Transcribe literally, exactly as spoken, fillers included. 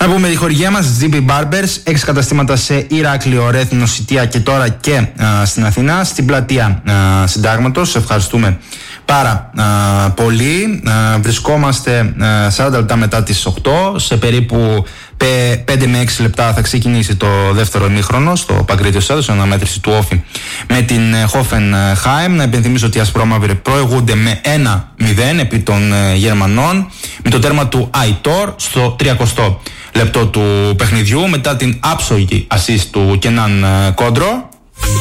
Να πούμε τη χορηγία μας, τζι μπι Barbers, έξι καταστήματα σε Ηράκλειο, Ρέθινο, Σιτία και τώρα και α, στην Αθήνα, στην πλατεία α, Συντάγματος. Ευχαριστούμε πάρα α, πολύ. Α, βρισκόμαστε α, σαράντα λεπτά μετά τις οκτώ, σε περίπου πέντε με έξι λεπτά θα ξεκινήσει το δεύτερο ημίχρονο στο Παγκρίτιο Στάδιο, αναμέτρηση του Όφη με την Hoffenheim. Να υπενθυμίσω ότι οι ασπρόμαυροι προηγούνται με ένα μηδέν επί των Γερμανών, με το τέρμα του Αϊτόρ στο τριακοστό λεπτό του παιχνιδιού, μετά την άψογη assist του Κενάν Κόντρο.